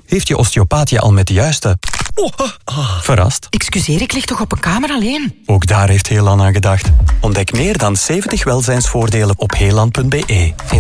Heeft je osteopaat je al met de juiste... verrast? Excuseer, ik lig toch op een kamer alleen? Ook daar heeft Heelan aan gedacht. Ontdek meer dan 70 welzijnsvoordelen op heelan.be.